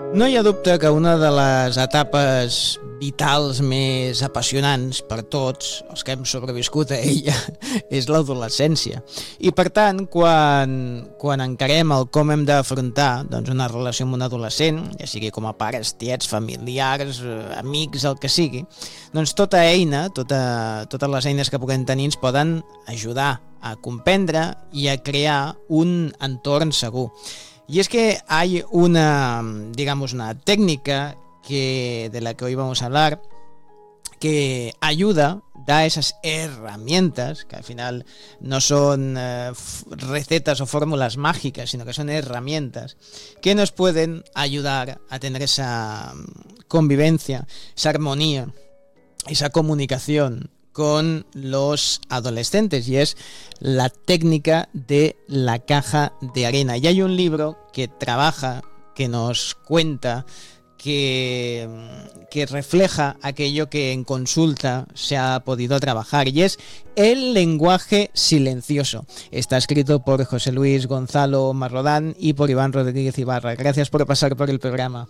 No hi ha dubte que una de les etapes vitals més apassionants per tots, els que hem sobreviscut a ella, és l'adolescència. I per tant, quan encarem el com hem d'afrontar doncs, una relació amb un adolescent, ja sigui com a pares, tiets, familiars, amics, el que sigui, doncs tota eina, totes les eines que puguem tenir ens poden ajudar a comprendre i a crear un entorn segur. Y es que hay una técnica de la que hoy vamos a hablar que ayuda, da esas herramientas, que al final no son recetas o fórmulas mágicas, sino que son herramientas que nos pueden ayudar a tener esa convivencia, esa armonía, esa comunicación con los adolescentes, y es la técnica de la caja de arena. Y hay un libro que trabaja, que nos cuenta, que refleja aquello que en consulta se ha podido trabajar, y es el lenguaje silencioso. Está escrito por José Luis Gonzalo Marrodán y por Iván Rodríguez Ibarra. Gracias por pasar por el programa.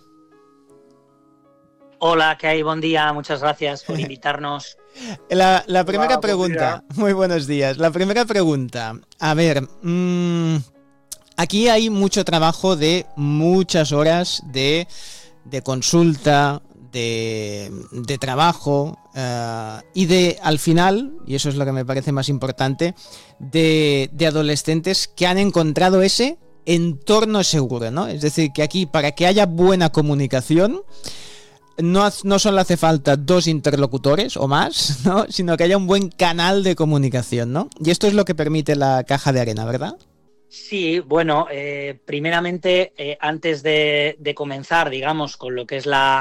Hola, ¿qué hay? Buen día, muchas gracias por invitarnos. La primera pregunta, muy buenos días. La primera pregunta, a ver, aquí hay mucho trabajo de muchas horas de consulta, de trabajo y de, al final, y eso es lo que me parece más importante, de adolescentes que han encontrado ese entorno seguro, ¿no? Es decir, que aquí, para que haya buena comunicación, no solo hace falta dos interlocutores o más, ¿no? Sino que haya un buen canal de comunicación, ¿no? Y esto es lo que permite la caja de arena, ¿verdad? Sí, bueno, primeramente, antes de comenzar, digamos, con lo que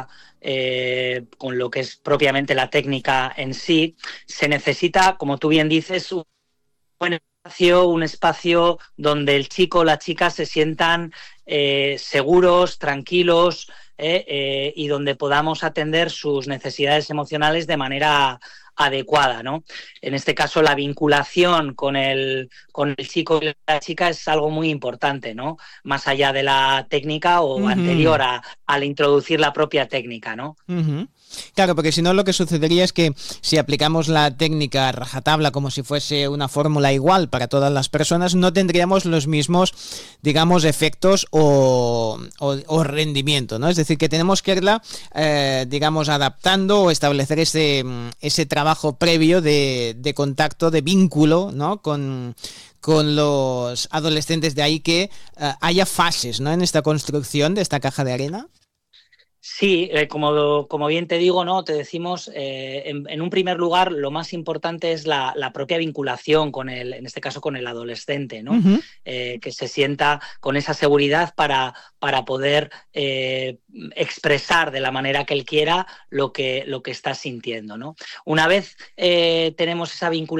es propiamente la técnica en sí, se necesita, como tú bien dices, un espacio donde el chico o la chica se sientan seguros, tranquilos, y donde podamos atender sus necesidades emocionales de manera adecuada, ¿no? En este caso, la vinculación con el chico y la chica es algo muy importante, ¿no? Más allá de la técnica o anterior al introducir la propia técnica, ¿no? Claro, porque si no, lo que sucedería es que si aplicamos la técnica a rajatabla como si fuese una fórmula igual para todas las personas, no tendríamos los mismos, digamos, efectos o rendimiento, ¿no? Es decir, que tenemos que irla, digamos, adaptando o establecer ese trabajo previo de contacto, de vínculo, ¿no? Con los adolescentes, de ahí que haya fases, ¿no? En esta construcción de esta caja de arena. Sí, como bien te digo, ¿no? Te decimos, en un primer lugar, lo más importante es la propia vinculación en este caso con el adolescente, ¿no? Que se sienta con esa seguridad para poder expresar de la manera que él quiera lo que está sintiendo, ¿no? Una vez tenemos esa vinculación,